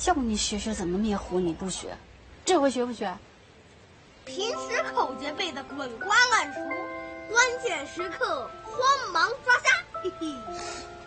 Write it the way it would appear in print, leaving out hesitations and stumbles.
叫你学学怎么灭狐，你不学，这回学不学？ 平时口诀背得滚瓜烂熟，关键时刻慌忙抓瞎，嘿嘿。